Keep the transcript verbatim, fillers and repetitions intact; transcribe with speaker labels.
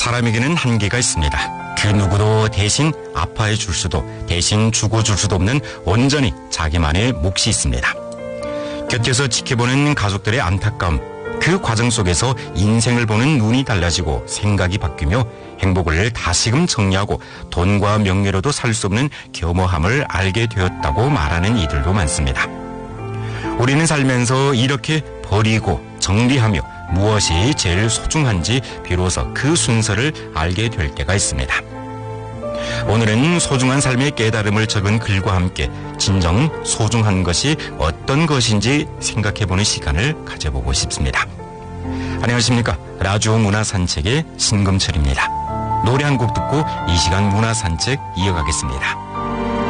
Speaker 1: 사람에게는 한계가 있습니다. 그 누구도 대신 아파해 줄 수도 대신 죽어줄 수도 없는 온전히 자기만의 몫이 있습니다. 곁에서 지켜보는 가족들의 안타까움, 그 과정 속에서 인생을 보는 눈이 달라지고 생각이 바뀌며 행복을 다시금 정리하고 돈과 명예로도 살 수 없는 겸허함을 알게 되었다고 말하는 이들도 많습니다. 우리는 살면서 이렇게 버리고 정리하며 무엇이 제일 소중한지 비로소 그 순서를 알게 될 때가 있습니다. 오늘은 소중한 삶의 깨달음을 적은 글과 함께 진정 소중한 것이 어떤 것인지 생각해보는 시간을 가져보고 싶습니다. 안녕하십니까. 라디오 문화산책의 신금철입니다. 노래 한 곡 듣고 이 시간 문화산책 이어가겠습니다.